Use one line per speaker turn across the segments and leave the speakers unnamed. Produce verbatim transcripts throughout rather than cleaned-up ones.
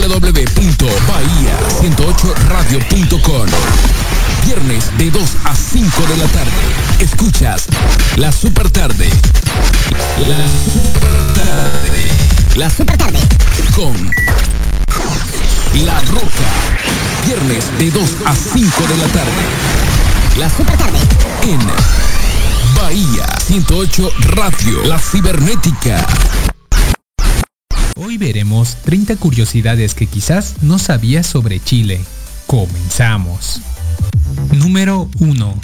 w w punto bahía ciento ocho radio punto com. Viernes de dos a cinco de la tarde. Escuchas La Super Tarde. La Super Tarde. La Super Tarde. Con La Roca. Viernes de dos a cinco de la tarde. La Super Tarde. En Bahía ciento ocho Radio. La Cibernética.
Hoy veremos treinta curiosidades que quizás no sabías sobre Chile. Comenzamos. Número uno.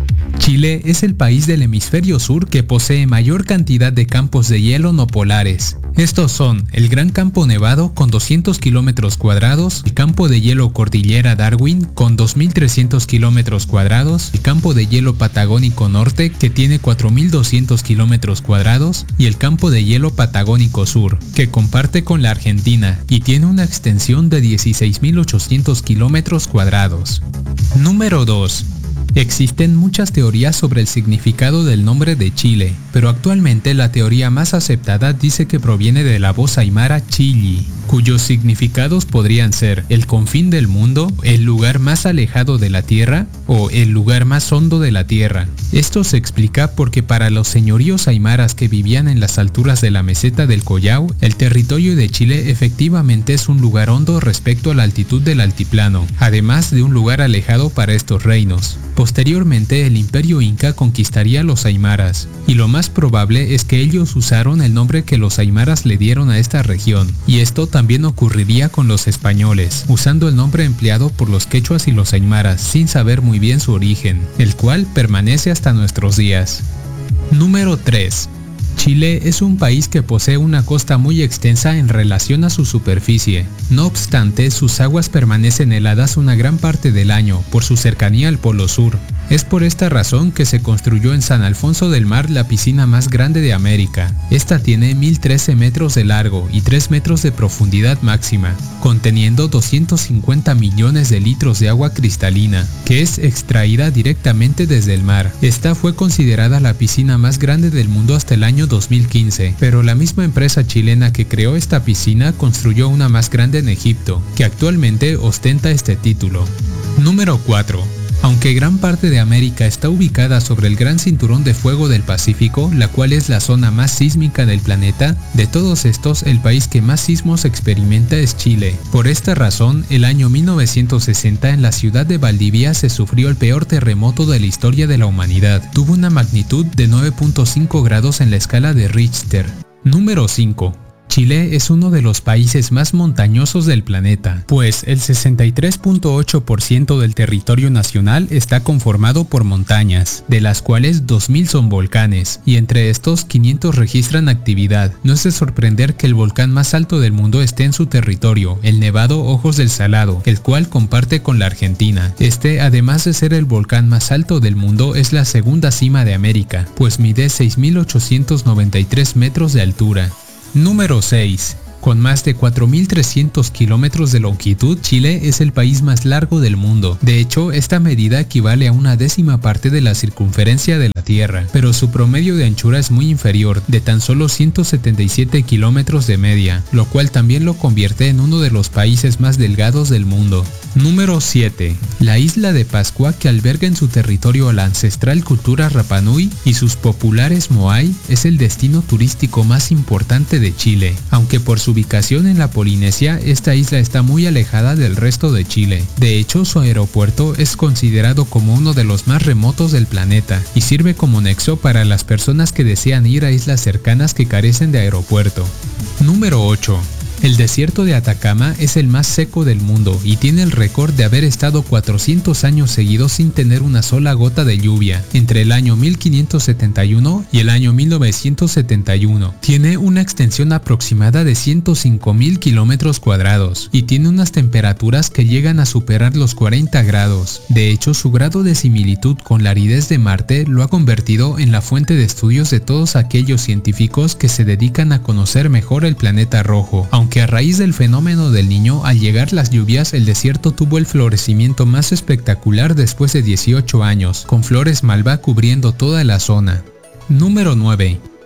Chile es el país del hemisferio sur que posee mayor cantidad de campos de hielo no polares. Estos son el Gran Campo Nevado con doscientos kilómetros cuadrados, el Campo de Hielo Cordillera Darwin con dos mil trescientos kilómetros cuadrados, el Campo de Hielo Patagónico Norte que tiene cuatro mil doscientos kilómetros cuadrados y el Campo de Hielo Patagónico Sur que comparte con la Argentina y tiene una extensión de dieciséis mil ochocientos kilómetros cuadrados. Número dos. Existen muchas teorías sobre el significado del nombre de Chile, pero actualmente la teoría más aceptada dice que proviene de la voz aymara Chilli, cuyos significados podrían ser el confín del mundo, el lugar más alejado de la tierra o el lugar más hondo de la tierra. Esto se explica porque para los señoríos aymaras que vivían en las alturas de la meseta del Collao, el territorio de Chile efectivamente es un lugar hondo respecto a la altitud del altiplano, además de un lugar alejado para estos reinos. Posteriormente el imperio inca conquistaría a los aymaras, y lo más probable es que ellos usaron el nombre que los aymaras le dieron a esta región, y esto también ocurriría con los españoles, usando el nombre empleado por los quechuas y los aymaras sin saber muy bien su origen, el cual permanece hasta nuestros días. Número tres. Chile es un país que posee una costa muy extensa en relación a su superficie. No obstante, sus aguas permanecen heladas una gran parte del año por su cercanía al Polo Sur. Es por esta razón que se construyó en San Alfonso del Mar la piscina más grande de América. Esta tiene mil trece metros de largo y tres metros de profundidad máxima, conteniendo doscientos cincuenta millones de litros de agua cristalina, que es extraída directamente desde el mar. Esta fue considerada la piscina más grande del mundo hasta el año dos mil quince, pero la misma empresa chilena que creó esta piscina construyó una más grande en Egipto, que actualmente ostenta este título. Número cuatro. Aunque gran parte de América está ubicada sobre el Gran Cinturón de Fuego del Pacífico, la cual es la zona más sísmica del planeta, de todos estos el país que más sismos experimenta es Chile. Por esta razón, el año mil novecientos sesenta en la ciudad de Valdivia se sufrió el peor terremoto de la historia de la humanidad. Tuvo una magnitud de nueve punto cinco grados en la escala de Richter. Número cinco. Chile es uno de los países más montañosos del planeta, pues el sesenta y tres punto ocho por ciento del territorio nacional está conformado por montañas, de las cuales dos mil son volcanes, y entre estos quinientos registran actividad. No es de sorprender que el volcán más alto del mundo esté en su territorio, el Nevado Ojos del Salado, el cual comparte con la Argentina. Este, además de ser el volcán más alto del mundo, es la segunda cima de América, pues mide seis mil ochocientos noventa y tres metros de altura. Número seis. Con más de cuatro mil trescientos kilómetros de longitud, Chile es el país más largo del mundo. De hecho, esta medida equivale a una décima parte de la circunferencia de la Tierra, pero su promedio de anchura es muy inferior, de tan solo ciento setenta y siete kilómetros de media, lo cual también lo convierte en uno de los países más delgados del mundo. Número siete. La isla de Pascua, que alberga en su territorio a la ancestral cultura Rapa Nui y sus populares Moai, es el destino turístico más importante de Chile, aunque por su ubicación en la Polinesia, esta isla está muy alejada del resto de Chile. De hecho, su aeropuerto es considerado como uno de los más remotos del planeta y sirve como nexo para las personas que desean ir a islas cercanas que carecen de aeropuerto. Número ocho. El desierto de Atacama es el más seco del mundo y tiene el récord de haber estado cuatrocientos años seguidos sin tener una sola gota de lluvia, entre el año mil quinientos setenta y uno y el año mil novecientos setenta y uno. Tiene una extensión aproximada de ciento cinco mil kilómetros cuadrados y tiene unas temperaturas que llegan a superar los cuarenta grados. De hecho, su grado de similitud con la aridez de Marte lo ha convertido en la fuente de estudios de todos aquellos científicos que se dedican a conocer mejor el planeta rojo, aunque que a raíz del fenómeno del Niño, al llegar las lluvias, el desierto tuvo el florecimiento más espectacular después de dieciocho años, con flores malva cubriendo toda la zona. Número nueve.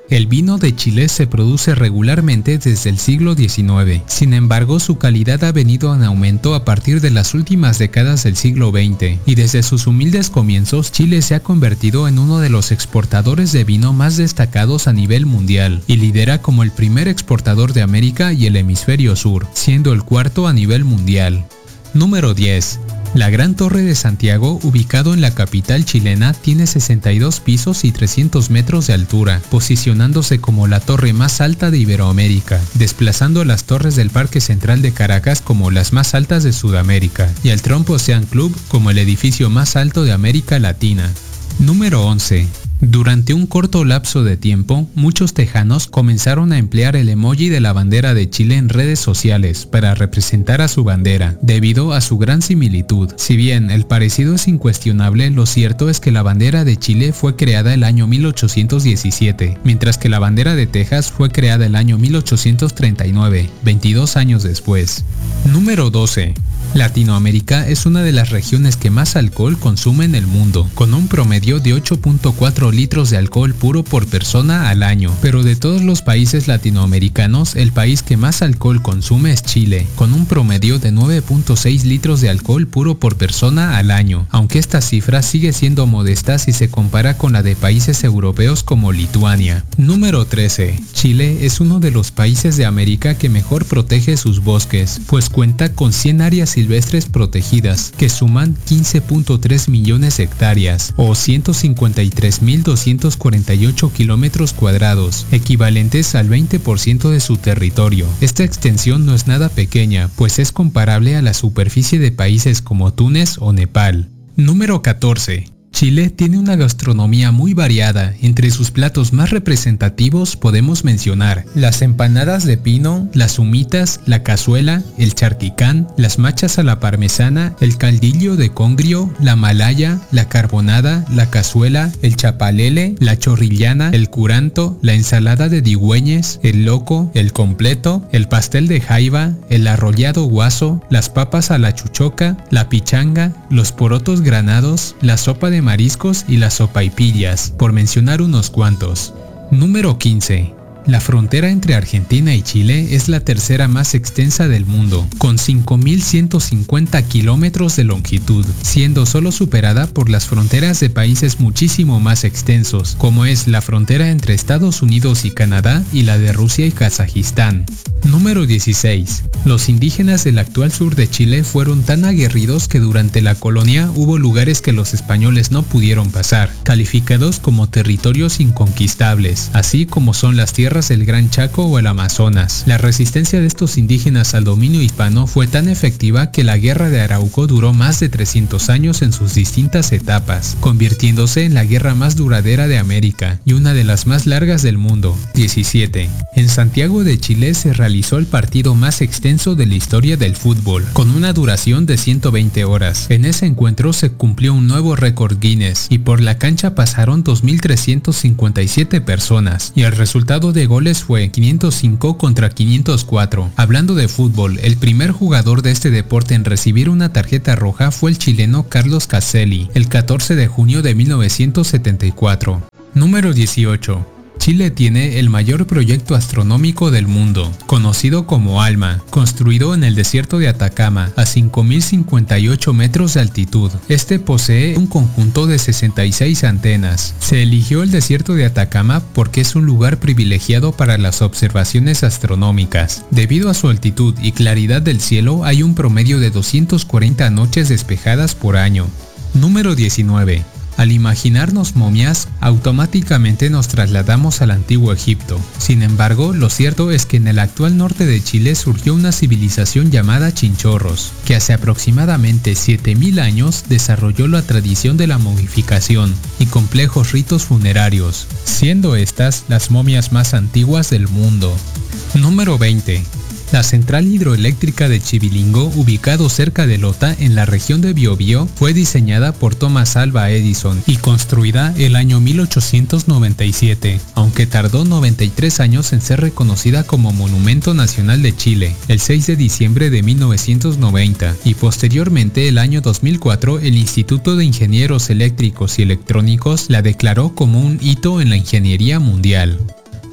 El vino de Chile se produce regularmente desde el siglo diecinueve, sin embargo su calidad ha venido en aumento a partir de las últimas décadas del siglo veinte, y desde sus humildes comienzos Chile se ha convertido en uno de los exportadores de vino más destacados a nivel mundial, y lidera como el primer exportador de América y el hemisferio sur, siendo el cuarto a nivel mundial. Número diez. La Gran Torre de Santiago, ubicado en la capital chilena, tiene sesenta y dos pisos y trescientos metros de altura, posicionándose como la torre más alta de Iberoamérica, desplazando a las torres del Parque Central de Caracas como las más altas de Sudamérica, y al Trump Ocean Club como el edificio más alto de América Latina. Número once. Durante un corto lapso de tiempo, muchos tejanos comenzaron a emplear el emoji de la bandera de Chile en redes sociales para representar a su bandera, debido a su gran similitud. Si bien el parecido es incuestionable, lo cierto es que la bandera de Chile fue creada el año mil ochocientos diecisiete, mientras que la bandera de Texas fue creada el año mil ochocientos treinta y nueve, veintidós años después. Número doce. Latinoamérica es una de las regiones que más alcohol consume en el mundo, con un promedio de ocho punto cuatro litros de alcohol puro por persona al año. Pero de todos los países latinoamericanos, el país que más alcohol consume es Chile, con un promedio de nueve punto seis litros de alcohol puro por persona al año, aunque esta cifra sigue siendo modesta si se compara con la de países europeos como Lituania. Número trece. Chile es uno de los países de América que mejor protege sus bosques, pues cuenta con cien áreas silvestres protegidas, que suman quince punto tres millones de hectáreas, o ciento cincuenta y tres mil doscientos cuarenta y ocho kilómetros cuadrados, equivalentes al veinte por ciento de su territorio. Esta extensión no es nada pequeña, pues es comparable a la superficie de países como Túnez o Nepal. Número catorce. Chile tiene una gastronomía muy variada. Entre sus platos más representativos podemos mencionar las empanadas de pino, las humitas, la cazuela, el charquicán, las machas a la parmesana, el caldillo de congrio, la malaya, la carbonada, la cazuela, el chapalele, la chorrillana, el curanto, la ensalada de digüeñes, el loco, el completo, el pastel de jaiba, el arrollado guaso, las papas a la chuchoca, la pichanga, los porotos granados, la sopa de mariscos y las sopaipillas, por mencionar unos cuantos. Número quince. La frontera entre Argentina y Chile es la tercera más extensa del mundo, con cinco mil ciento cincuenta kilómetros de longitud, siendo solo superada por las fronteras de países muchísimo más extensos, como es la frontera entre Estados Unidos y Canadá y la de Rusia y Kazajistán. Número dieciséis. Los indígenas del actual sur de Chile fueron tan aguerridos que durante la colonia hubo lugares que los españoles no pudieron pasar, calificados como territorios inconquistables, así como son las tierras el Gran Chaco o el Amazonas. La resistencia de estos indígenas al dominio hispano fue tan efectiva que la Guerra de Arauco duró más de trescientos años en sus distintas etapas, convirtiéndose en la guerra más duradera de América y una de las más largas del mundo. diecisiete. En Santiago de Chile se realizó el partido más extenso de la historia del fútbol, con una duración de ciento veinte horas. En ese encuentro se cumplió un nuevo récord Guinness y por la cancha pasaron dos mil trescientas cincuenta y siete personas y el resultado de goles fue quinientos cinco contra quinientos cuatro. Hablando de fútbol, el primer jugador de este deporte en recibir una tarjeta roja fue el chileno Carlos Caselli, el catorce de junio de mil novecientos setenta y cuatro. Número dieciocho. Chile tiene el mayor proyecto astronómico del mundo, conocido como ALMA, construido en el desierto de Atacama, a cinco mil cincuenta y ocho metros de altitud. Este posee un conjunto de sesenta y seis antenas. Se eligió el desierto de Atacama porque es un lugar privilegiado para las observaciones astronómicas. Debido a su altitud y claridad del cielo, hay un promedio de doscientas cuarenta noches despejadas por año. Número diecinueve. Al imaginarnos momias, automáticamente nos trasladamos al antiguo Egipto. Sin embargo, lo cierto es que en el actual norte de Chile surgió una civilización llamada Chinchorros, que hace aproximadamente siete mil años desarrolló la tradición de la momificación y complejos ritos funerarios, siendo estas las momias más antiguas del mundo. Número veinte. La central hidroeléctrica de Chivilingo, ubicado cerca de Lota en la región de Biobío, fue diseñada por Thomas Alva Edison y construida el año mil ochocientos noventa y siete, aunque tardó noventa y tres años en ser reconocida como Monumento Nacional de Chile, el seis de diciembre de mil novecientos noventa, y posteriormente el año dos mil cuatro el Instituto de Ingenieros Eléctricos y Electrónicos la declaró como un hito en la ingeniería mundial.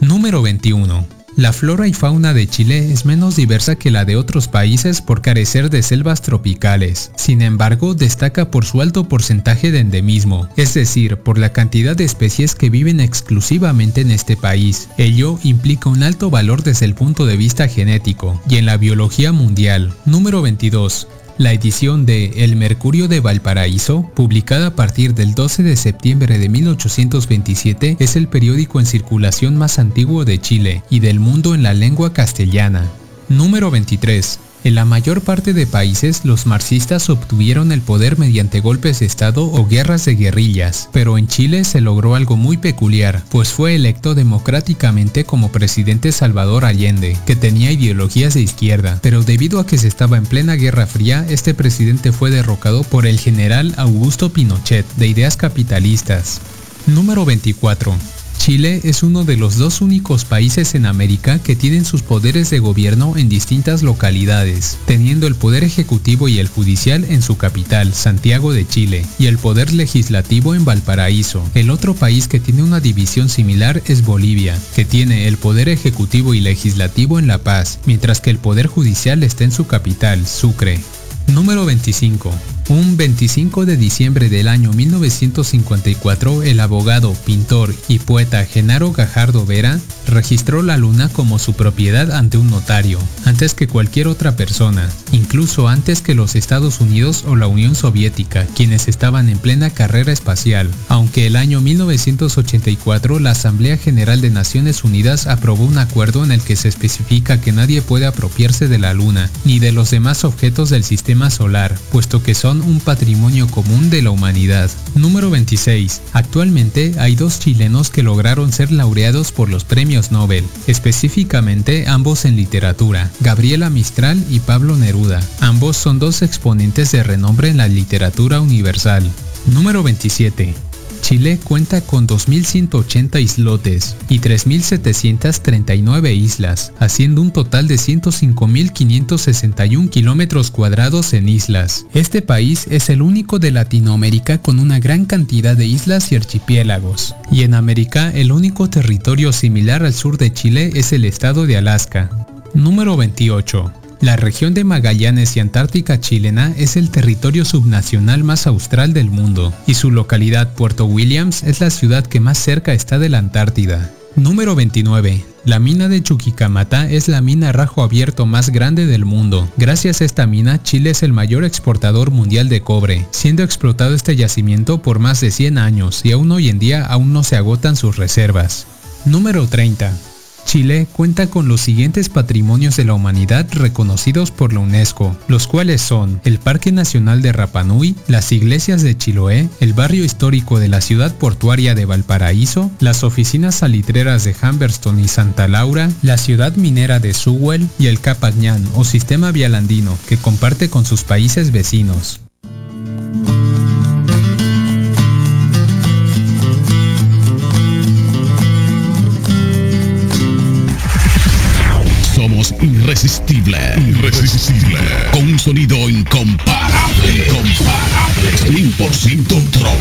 Número veintiuno. La flora y fauna de Chile es menos diversa que la de otros países por carecer de selvas tropicales. Sin embargo, destaca por su alto porcentaje de endemismo, es decir, por la cantidad de especies que viven exclusivamente en este país. Ello implica un alto valor desde el punto de vista genético y en la biología mundial. Número veintidós. La edición de El Mercurio de Valparaíso, publicada a partir del doce de septiembre de mil ochocientos veintisiete, es el periódico en circulación más antiguo de Chile y del mundo en la lengua castellana. Número veintitrés. En la mayor parte de países, los marxistas obtuvieron el poder mediante golpes de Estado o guerras de guerrillas, pero en Chile se logró algo muy peculiar, pues fue electo democráticamente como presidente Salvador Allende, que tenía ideologías de izquierda, pero debido a que se estaba en plena Guerra Fría, este presidente fue derrocado por el general Augusto Pinochet, de ideas capitalistas. Número veinticuatro. Chile es uno de los dos únicos países en América que tienen sus poderes de gobierno en distintas localidades, teniendo el poder ejecutivo y el judicial en su capital, Santiago de Chile, y el poder legislativo en Valparaíso. El otro país que tiene una división similar es Bolivia, que tiene el poder ejecutivo y legislativo en La Paz, mientras que el poder judicial está en su capital, Sucre. Número veinticinco. Un veinticinco de diciembre del año mil novecientos cincuenta y cuatro, el abogado, pintor y poeta Genaro Gajardo Vera registró la luna como su propiedad ante un notario, antes que cualquier otra persona, incluso antes que los Estados Unidos o la Unión Soviética, quienes estaban en plena carrera espacial, aunque el año mil novecientos ochenta y cuatro la Asamblea General de Naciones Unidas aprobó un acuerdo en el que se especifica que nadie puede apropiarse de la luna, ni de los demás objetos del sistema solar, puesto que son un patrimonio común de la humanidad. Número veintiséis. Actualmente hay dos chilenos que lograron ser laureados por los premios Nobel, específicamente ambos en literatura, Gabriela Mistral y Pablo Neruda. Ambos son dos exponentes de renombre en la literatura universal. Número veintisiete. Chile cuenta con dos mil ciento ochenta islotes y tres mil setecientas treinta y nueve islas, haciendo un total de ciento cinco mil quinientos sesenta y uno kilómetros cuadrados en islas. Este país es el único de Latinoamérica con una gran cantidad de islas y archipiélagos, y en América el único territorio similar al sur de Chile es el estado de Alaska. Número veintiocho. La región de Magallanes y Antártica chilena es el territorio subnacional más austral del mundo, y su localidad Puerto Williams es la ciudad que más cerca está de la Antártida. Número veintinueve. La mina de Chuquicamata es la mina a rajo abierto más grande del mundo. Gracias a esta mina, Chile es el mayor exportador mundial de cobre, siendo explotado este yacimiento por más de cien años y aún hoy en día aún no se agotan sus reservas. Número treinta. Chile cuenta con los siguientes patrimonios de la humanidad reconocidos por la UNESCO, los cuales son el Parque Nacional de Rapa Nui, las iglesias de Chiloé, el barrio histórico de la ciudad portuaria de Valparaíso, las oficinas salitreras de Humberstone y Santa Laura, la ciudad minera de Sewell y el Capañán o sistema vial andino que comparte con sus países vecinos.
Irresistible, irresistible, con un sonido incomparable, incomparable, cien por ciento Tron.